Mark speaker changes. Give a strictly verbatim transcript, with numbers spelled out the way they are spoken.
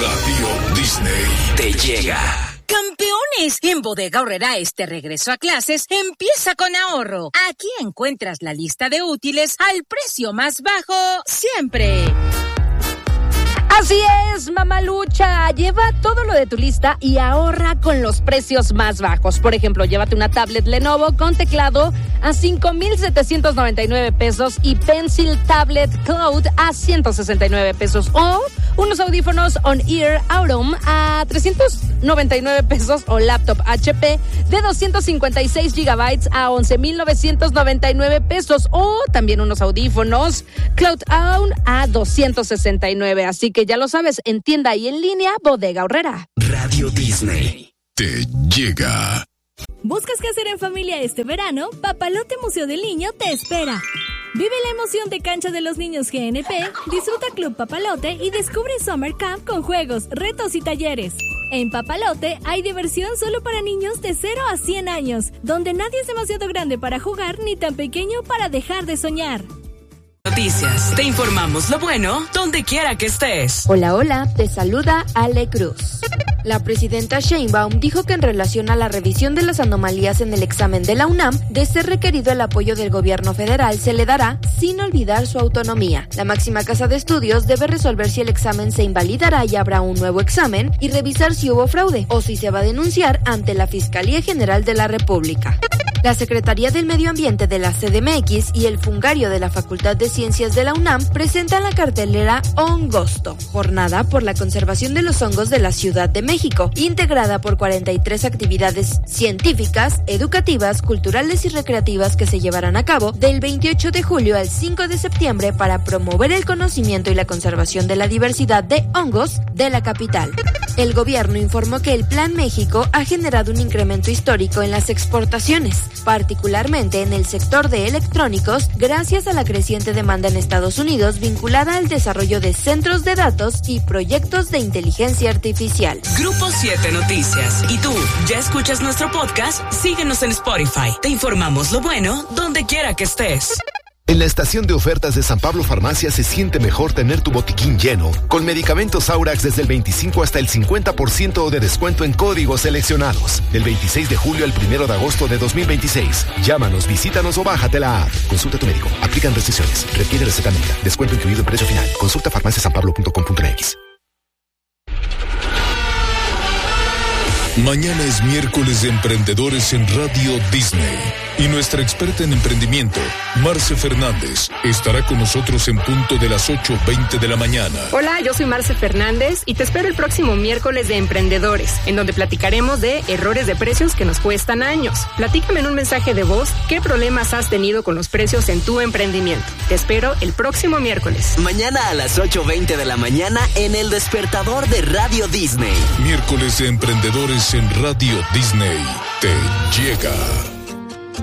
Speaker 1: Radio Disney te llega.
Speaker 2: ¡Campeones! En Bodega Aurrerá este regreso a clases empieza con ahorro. Aquí encuentras la lista de útiles al precio más bajo siempre.
Speaker 3: Así es, mamalucha. Lleva todo lo de tu lista y ahorra con los precios más bajos. Por ejemplo, llévate una tablet Lenovo con teclado a cinco mil setecientos noventa y nueve pesos y Pencil Tablet Cloud a ciento sesenta y nueve pesos. O unos audífonos On-Ear Autumn a trescientos noventa y nueve pesos o laptop H P de doscientos cincuenta y seis gigabytes a once mil novecientos noventa y nueve pesos. O también unos audífonos Cloud Own a doscientos sesenta y nueve. Así que ya lo sabes, en tienda y en línea, Bodega Aurrerá.
Speaker 1: Radio Disney te llega.
Speaker 4: ¿Buscas qué hacer en familia este verano? Papalote Museo del Niño te espera. Vive la emoción de Cancha de los Niños G N P, disfruta Club Papalote y descubre Summer Camp con juegos, retos y talleres. En Papalote hay diversión solo para niños de cero a cien años, donde nadie es demasiado grande para jugar ni tan pequeño para dejar de soñar.
Speaker 5: Noticias. Te informamos lo bueno donde quiera que estés.
Speaker 6: Hola, hola, te saluda Ale Cruz. La presidenta Sheinbaum dijo que en relación a la revisión de las anomalías en el examen de la UNAM, de ser requerido el apoyo del gobierno federal, se le dará sin olvidar su autonomía. La máxima casa de estudios debe resolver si el examen se invalidará y habrá un nuevo examen y revisar si hubo fraude o si se va a denunciar ante la Fiscalía General de la República. La Secretaría del Medio Ambiente de la C D M X y el Fungario de la Facultad de Ciencias de la UNAM presentan la cartelera Hongosto, jornada por la conservación de los hongos de la Ciudad de México, integrada por cuarenta y tres actividades científicas, educativas, culturales y recreativas que se llevarán a cabo del veintiocho de julio al cinco de septiembre para promover el conocimiento y la conservación de la diversidad de hongos de la capital. El gobierno informó que el Plan México ha generado un incremento histórico en las exportaciones, particularmente en el sector de electrónicos, gracias a la creciente demanda en Estados Unidos vinculada al desarrollo de centros de datos y proyectos de inteligencia artificial.
Speaker 5: Grupo siete Noticias. ¿Y tú, ya escuchas nuestro podcast? Síguenos en Spotify. Te informamos lo bueno donde quiera que estés.
Speaker 7: En la estación de ofertas de San Pablo Farmacia se siente mejor tener tu botiquín lleno, con medicamentos Aurax desde el veinticinco hasta el cincuenta por ciento de descuento en códigos seleccionados. Del veintiséis de julio al primero de agosto de dos mil veintiséis. Llámanos, visítanos o bájate la app. Consulta a tu médico. Aplican restricciones. Requiere receta médica. Descuento incluido en precio final. Consulta farmacia san pablo punto com punto m x.
Speaker 1: Mañana es miércoles de emprendedores en Radio Disney y nuestra experta en emprendimiento, Marce Fernández, estará con nosotros en punto de las ocho veinte de la mañana.
Speaker 8: Hola, yo soy Marce Fernández y te espero el próximo miércoles de Emprendedores, en donde platicaremos de errores de precios que nos cuestan años. Platícame en un mensaje de voz qué problemas has tenido con los precios en tu emprendimiento. Te espero el próximo miércoles.
Speaker 9: Mañana a las ocho veinte de la mañana en El Despertador de Radio Disney.
Speaker 1: Miércoles de Emprendedores en Radio Disney te llega.